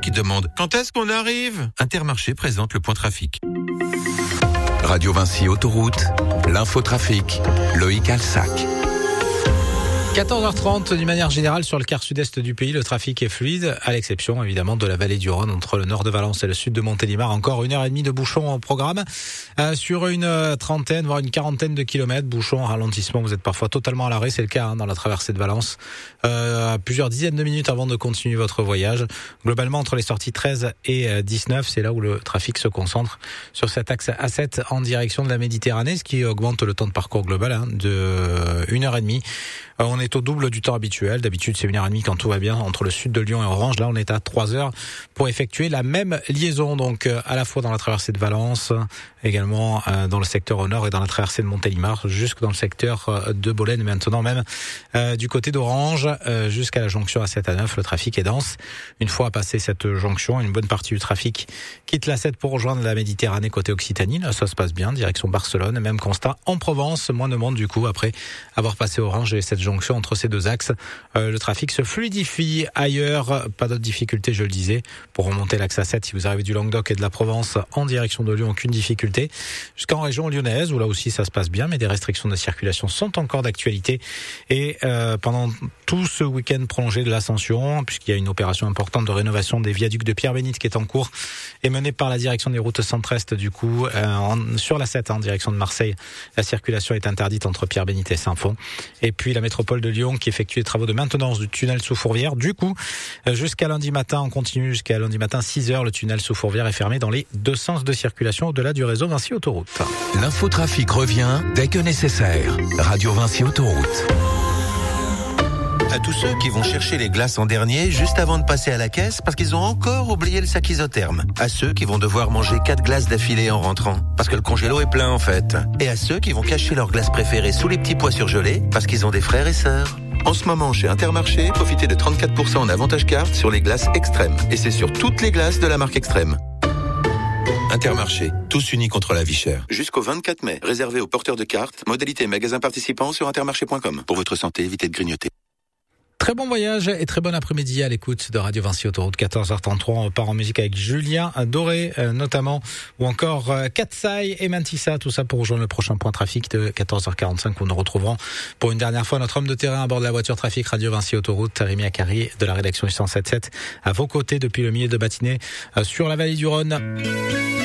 qui demandent « Quand est-ce qu'on arrive ?» Intermarché présente le point trafic. Radio Vinci Autoroute, l'infotrafic, Loïc Alsac. 14h30, d'une manière générale, sur le quart sud-est du pays, le trafic est fluide, à l'exception évidemment de la vallée du Rhône, entre le nord de Valence et le sud de Montélimar. Encore 1h30 de bouchons au programme, sur une trentaine, voire une quarantaine de kilomètres. Bouchons, ralentissement, vous êtes parfois totalement à l'arrêt, c'est le cas dans la traversée de Valence. Plusieurs dizaines de minutes avant de continuer votre voyage. Globalement, entre les sorties 13 et 19, c'est là où le trafic se concentre sur cet axe A7 en direction de la Méditerranée, ce qui augmente le temps de parcours global de 1h30. On est au double du temps habituel. D'habitude, c'est 1h30 quand tout va bien entre le sud de Lyon et Orange. Là, on est à 3 heures pour effectuer la même liaison. Donc, à la fois dans la traversée de Valence, également dans le secteur au nord et dans la traversée de Montélimar, jusque dans le secteur de Bolène et maintenant même du côté d'Orange, jusqu'à la jonction A7 à 9. Le trafic est dense. Une fois passé cette jonction, une bonne partie du trafic quitte la 7 pour rejoindre la Méditerranée côté Occitanie. Là, ça se passe bien, direction Barcelone. Même constat en Provence, moins de monde du coup après avoir passé Orange et cette jonction entre ces deux axes. Le trafic se fluidifie ailleurs, pas d'autres difficultés, je le disais. Pour remonter l'axe A7, si vous arrivez du Languedoc et de la Provence en direction de Lyon, aucune difficulté. Jusqu'en région lyonnaise, où là aussi ça se passe bien, mais des restrictions de circulation sont encore d'actualité. Et pendant tout ce week-end prolongé de l'Ascension, puisqu'il y a une opération importante de rénovation des viaducs de Pierre-Bénite qui est en cours et menée par la direction des routes centre-est, du coup, sur la 7, en direction de Marseille, la circulation est interdite entre Pierre-Bénite et Saint-Fond. Et puis la métropole de Lyon qui effectue les travaux de maintenance du tunnel sous Fourvière. Du coup, jusqu'à lundi matin, on continue jusqu'à lundi matin 6h, le tunnel sous Fourvière est fermé dans les deux sens de circulation au-delà du réseau Vinci Autoroute. L'infotrafic revient dès que nécessaire. Radio Vinci Autoroute. À tous ceux qui vont chercher les glaces en dernier juste avant de passer à la caisse parce qu'ils ont encore oublié le sac isotherme. À ceux qui vont devoir manger 4 glaces d'affilée en rentrant parce que le congélo est plein en fait. Et à ceux qui vont cacher leurs glaces préférées sous les petits pois surgelés parce qu'ils ont des frères et sœurs. En ce moment, chez Intermarché, profitez de 34% en avantage carte sur les glaces Extrême. Et c'est sur toutes les glaces de la marque Extrême. Intermarché, tous unis contre la vie chère. Jusqu'au 24 mai, réservé aux porteurs de cartes, modalité magasin participant sur intermarché.com. Pour votre santé, évitez de grignoter. Très bon voyage et très bon après-midi à l'écoute de Radio Vinci Autoroute. 14h33, on part en musique avec Julien Doré notamment, ou encore Katsai et Mantissa, tout ça pour rejoindre le prochain point trafic de 14h45 où nous retrouverons pour une dernière fois notre homme de terrain à bord de la voiture trafic Radio Vinci Autoroute, Rémi Akari de la rédaction du 107.7 à vos côtés depuis le milieu de matinée sur la vallée du Rhône.